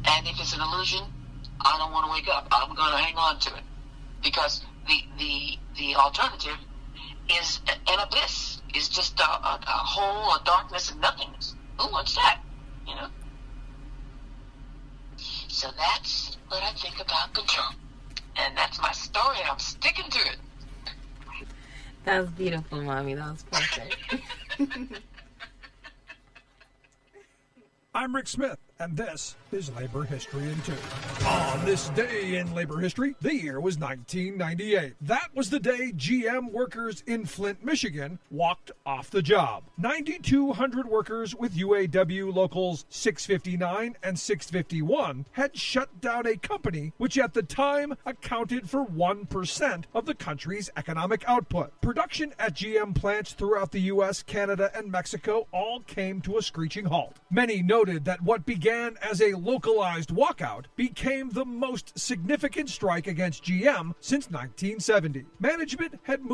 And if it's an illusion, I don't want to wake up. I'm going to hang on to it. Because the alternative is an abyss, is just a hole, a darkness, and nothingness. Who wants that? You know? So that's what I think about control. And that's my story, and I'm sticking to it. That was beautiful, Mommy. That was perfect. I'm Rick Smith, and this is Labor History in 2. On this day in labor history, the year was 1998. That was the day GM workers in Flint, Michigan walked off the job. 9,200 workers with UAW locals 659 and 651 had shut down a company which at the time accounted for 1% of the country's economic output. Production at GM plants throughout the U.S., Canada, and Mexico all came to a screeching halt. Many noted that what began as a localized walkout became the most significant strike against GM since 1970. Management had moved